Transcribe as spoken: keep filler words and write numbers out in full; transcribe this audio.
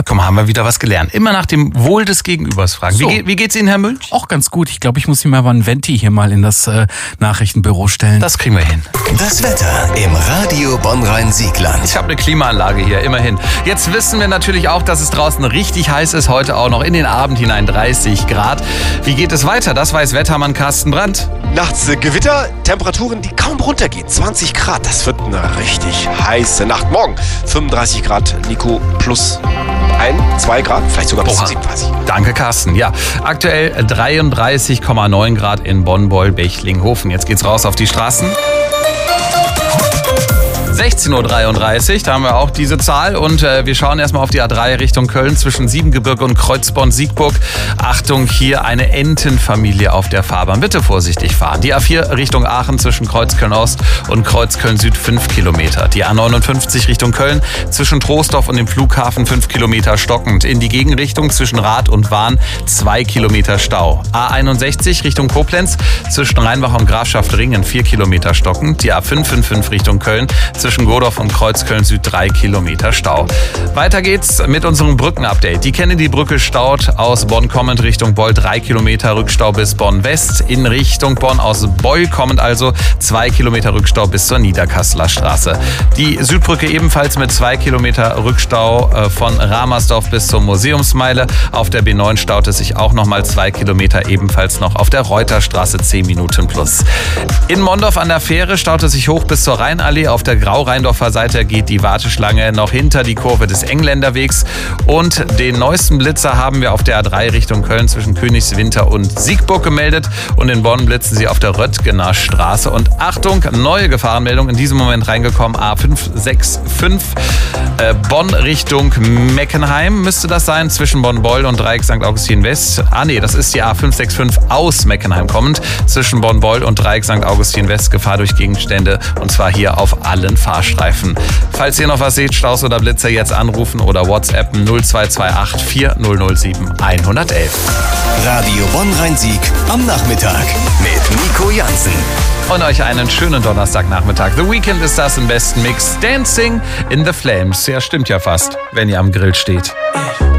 App. Komm, haben wir wieder was gelernt. Immer nach dem Wohl des Gegenübers fragen. So. Wie, geht, wie geht's Ihnen, Herr Münch? Auch ganz gut. Ich glaube, ich muss ihm aber ein Venti hier mal in das äh, Nachrichtenbüro stellen. Das kriegen wir hin. Das Wetter im Radio Bonn-Rhein-Siegland. Ich habe eine Klimaanlage hier, immerhin. Jetzt wissen wir natürlich auch, dass es draußen richtig heiß ist. Heute auch noch in den Abend hinein dreißig Grad. Wie geht es weiter? Das weiß Wettermann Carsten Brandt. Nachts äh, Gewitter, Temperaturen, die kaum runtergehen. zwanzig Grad, das wird eine richtig heiße Nacht. Morgen fünfunddreißig Grad, Nico, plus ein, zwei Grad, vielleicht sogar bis zu siebenunddreißig. Danke, Carsten. Ja, aktuell dreiunddreißig Komma neun Grad in Bonn-Boll-Bechlinghofen. Jetzt geht's raus auf die Straßen. sechzehn Uhr dreiunddreißig, da haben wir auch diese Zahl und äh, wir schauen erstmal auf die A drei Richtung Köln zwischen Siebengebirge und Kreuzborn-Siegburg. Achtung, hier eine Entenfamilie auf der Fahrbahn. Bitte vorsichtig fahren. Die A vier Richtung Aachen zwischen Kreuzköln-Ost und Kreuzköln-Süd fünf Kilometer. Die A neunundfünfzig Richtung Köln zwischen Troisdorf und dem Flughafen fünf Kilometer stockend. In die Gegenrichtung zwischen Rath und Wahn zwei Kilometer Stau. A einundsechzig Richtung Koblenz zwischen Rheinbach und Grafschaft-Ringen vier Kilometer stockend. Die A fünf fünf fünf Richtung Köln zwischen Godorf und Kreuzköln Süd drei Kilometer Stau. Weiter geht's mit unserem Brückenupdate. Die Kennedy-Brücke staut aus Bonn kommend Richtung Beul drei Kilometer Rückstau bis Bonn West. In Richtung Bonn aus Beul kommend also zwei Kilometer Rückstau bis zur Niederkasseler Straße. Die Südbrücke ebenfalls mit zwei Kilometer Rückstau von Ramersdorf bis zur Museumsmeile. Auf der B neun staut es sich auch nochmal zwei Kilometer, ebenfalls noch auf der Reuterstraße zehn Minuten plus. In Mondorf an der Fähre staut es sich hoch bis zur Rheinallee. Auf der Grau-Rheindorfer Seite geht die Warteschlange noch hinter die Kurve des Engländerwegs. Und den neuesten Blitzer haben wir auf der A drei Richtung Köln zwischen Königswinter und Siegburg gemeldet. Und in Bonn blitzen sie auf der Röttgener Straße. Und Achtung, neue Gefahrenmeldung in diesem Moment reingekommen. A fünf sechs fünf äh, Bonn Richtung Meckenheim müsste das sein. Zwischen Bonn-Beul und Dreieck Sankt Augustin West. Ah nee, das ist die A fünf sechs fünf aus Meckenheim kommend. Zwischen Bonn-Beul und Dreieck Sankt Augustin West. Gefahr durch Gegenstände. Und zwar hier auf allen Fahrstreifen. Falls ihr noch was seht, Staus oder Blitzer, jetzt anrufen oder WhatsAppen null zwei zwei acht vier null null sieben eins eins eins. Radio Bonn-Rhein-Sieg am Nachmittag mit Nico Jansen. Und euch einen schönen Donnerstagnachmittag. The Weekend ist das im besten Mix. Dancing in the Flames. Ja, stimmt ja fast, wenn ihr am Grill steht.